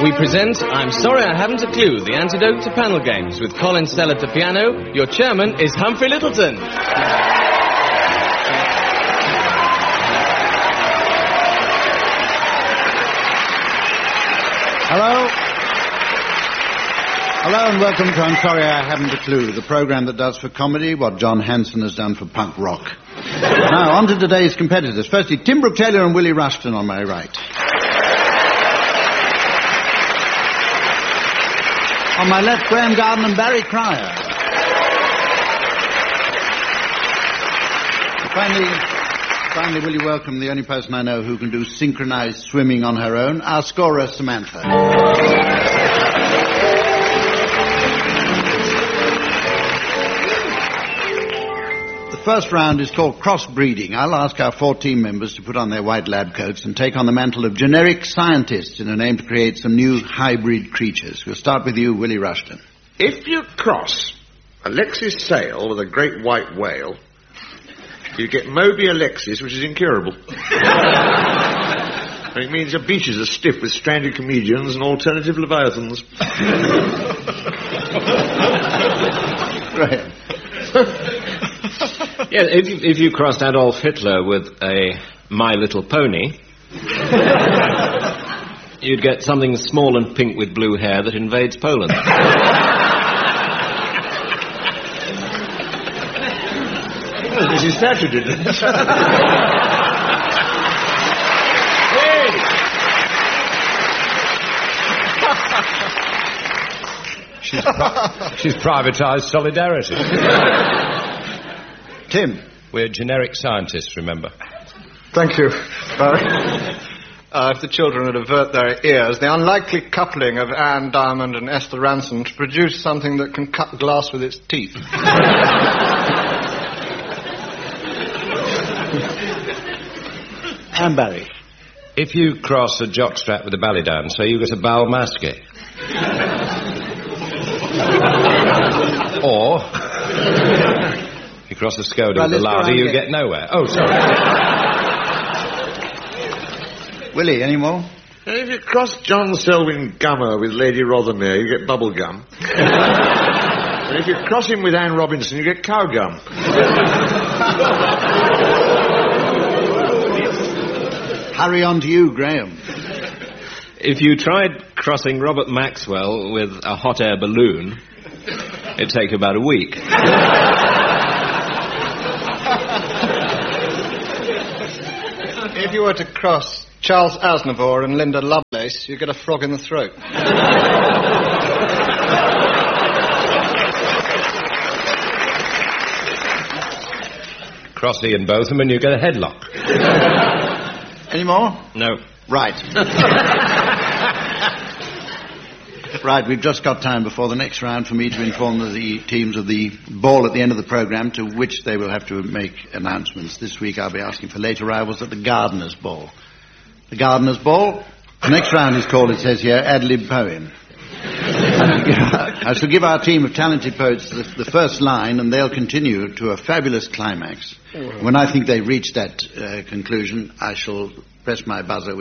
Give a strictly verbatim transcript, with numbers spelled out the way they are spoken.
We present I'm Sorry I Haven't a Clue, the antidote to panel games, with Colin Stell at the piano. Your chairman is Humphrey Lyttelton. Hello. Hello and welcome to I'm Sorry I Haven't a Clue, the programme that does for comedy what John Hanson has done for punk rock. Now, on to today's competitors. Firstly, Tim Brooke-Taylor and Willie Rushton on my right. On my left, Graham Garden and Barry Cryer. Finally, finally, will you welcome the only person I know who can do synchronised swimming on her own, our scorer, Samantha. The first round is called crossbreeding. I'll ask our four team members to put on their white lab coats and take on the mantle of generic scientists in an aim to create some new hybrid creatures. We'll start with you, Willie Rushton. If you cross Alexis Sale with a great white whale, you get Moby Alexis, which is incurable. It means your beaches are stiff with stranded comedians and alternative leviathans. Right. Yeah, if you, if you crossed Adolf Hitler with a My Little Pony, you'd get something small and pink with blue hair that invades Poland. Oh, this is Saturday. She's, pri- she's privatised solidarity. Tim. We're generic scientists, remember. Thank you, Barry. Uh, if the children would avert their ears, the unlikely coupling of Anne Diamond and Esther Ranson to produce something that can cut glass with its teeth. And Barry. If you cross a jockstrap with a ballet dancer, you get a bal masqué. Or, you cross a Skoda Well, with a let's go lardy, around you again. get nowhere. Oh, sorry. Willie, any more? And if you cross John Selwyn Gummer with Lady Rothermere, you get bubble gum. And if you cross him with Anne Robinson, you get cow gum. Hurry on to you, Graham. If you tried crossing Robert Maxwell with a hot air balloon, it'd take you about a week. If you were to cross Charles Aznavour and Linda Lovelace, you get a frog in the throat. Cross Ian Botham and you get a headlock. Any more? No. Right. Right, we've just got time before the next round for me to inform the, the teams of the ball at the end of the programme, to which they will have to make announcements. This week I'll be asking for late arrivals at the Gardener's Ball. The Gardener's Ball. The next round is called, it says here, Ad Lib Poem. I shall give our team of talented poets the, the first line, and they'll continue to a fabulous climax. When I think they've reached that uh, conclusion, I shall press my buzzer.